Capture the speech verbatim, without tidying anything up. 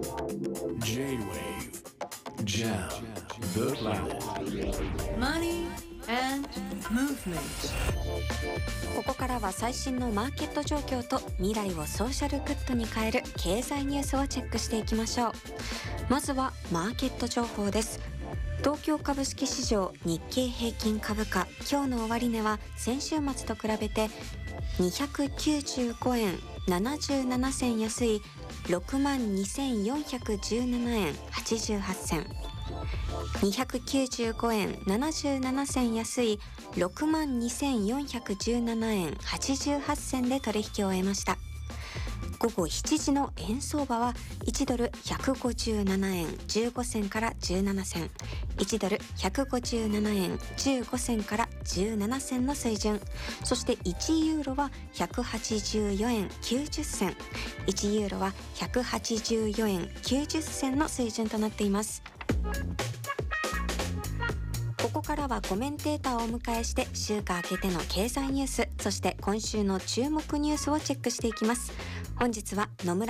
J-Wave Jam the Planet Money and Movement。 ここからは最新のマーケット状況と未来をソーシャルグッドに変える経済ニュースをチェックしていきましょう。まずはマーケット情報です。東京株式市場日経平均株価、今日の終値は先週末と比べてにひゃくきゅうじゅうごえんななじゅうななせん安い ろくまんにせんよんひゃくじゅうななえんはちじゅうはちせん、にひゃくきゅうじゅうごえんななじゅうななせん安い ろくまんにせんよんひゃくじゅうななえんはちじゅうはちせんで取引を終えました。午後しちじの円相場はいちドルひゃくごじゅうななえんじゅうごせんからじゅうななせん、いちドルひゃくごじゅうななえんじゅうごせんからじゅうななせんの水準、そしていちユーロはひゃくはちじゅうよえんきゅうじゅっせん、いちユーロはひゃくはちじゅうよえんきゅうじゅっせんの水準となっています。ここからはコメンテーターをお迎えして週が明けての経済ニュース、そして今週の注目ニュースをチェックしていきます。本日は野村